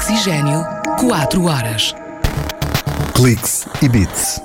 Oxigênio, 4 horas. Cliques e Bits.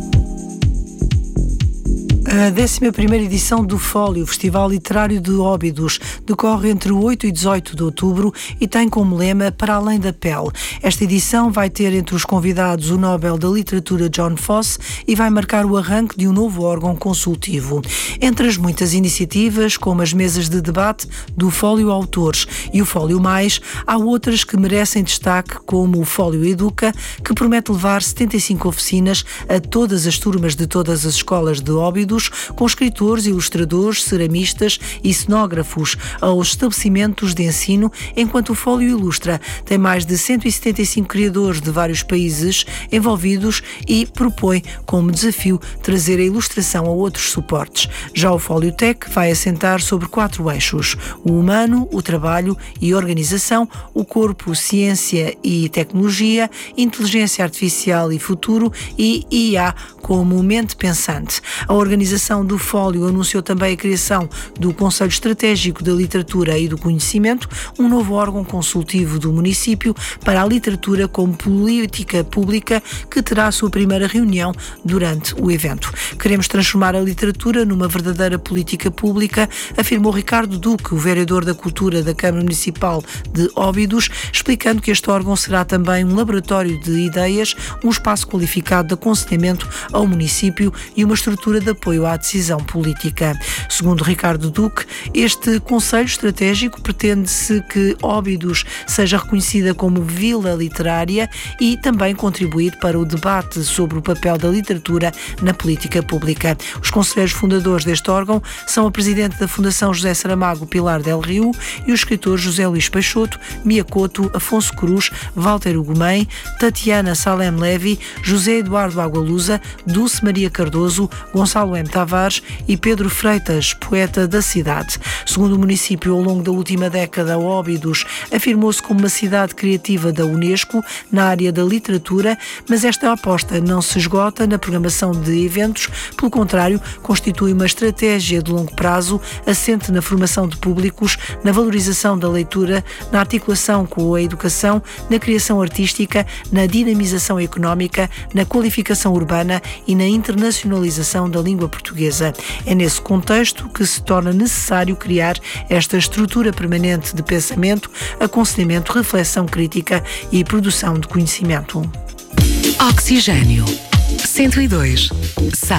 A 11ª edição do Fólio, Festival Literário de Óbidos, decorre entre o 8 e 18 de outubro e tem como lema Para Além da Pele. Esta edição vai ter entre os convidados o Nobel da Literatura John Fosse e vai marcar o arranque de um novo órgão consultivo. Entre as muitas iniciativas, como as mesas de debate do Fólio Autores e o Fólio Mais, há outras que merecem destaque, como o Fólio Educa, que promete levar 75 oficinas a todas as turmas de todas as escolas de Óbidos, com escritores, ilustradores, ceramistas e cenógrafos aos estabelecimentos de ensino, enquanto o Fólio Ilustra tem mais de 175 criadores de vários países envolvidos e propõe como desafio trazer a ilustração a outros suportes. Já o Fólio Tech vai assentar sobre 4 eixos: o humano, o trabalho e organização, o corpo, ciência e tecnologia, inteligência artificial e futuro e IA como mente pensante. A organização do Fólio anunciou também a criação do Conselho Estratégico da Literatura e do Conhecimento, um novo órgão consultivo do município para a literatura como política pública, que terá a sua primeira reunião durante o evento. Queremos transformar a literatura numa verdadeira política pública, afirmou Ricardo Duque, o vereador da Cultura da Câmara Municipal de Óbidos, explicando que este órgão será também um laboratório de ideias, um espaço qualificado de aconselhamento ao município e uma estrutura de apoio à decisão política. Segundo Ricardo Duque, este Conselho Estratégico pretende-se que Óbidos seja reconhecida como vila literária e também contribuir para o debate sobre o papel da literatura na política pública. Os conselheiros fundadores deste órgão são a presidente da Fundação José Saramago, Pilar del Rio, e os escritores José Luís Peixoto, Mia Couto, Afonso Cruz, Walter Ugumem, Tatiana Salem Levy, José Eduardo Agualusa, Dulce Maria Cardoso, Gonçalo M. Tavares e Pedro Freitas, poeta da cidade. Segundo o município, ao longo da última década, Óbidos afirmou-se como uma cidade criativa da Unesco na área da literatura, mas esta aposta não se esgota na programação de eventos, pelo contrário, constitui uma estratégia de longo prazo assente na formação de públicos, na valorização da leitura, na articulação com a educação, na criação artística, na dinamização económica, na qualificação urbana e na internacionalização da língua portuguesa. É nesse contexto que se torna necessário criar esta estrutura permanente de pensamento, aconselhamento, reflexão crítica e produção de conhecimento. Oxigênio 102.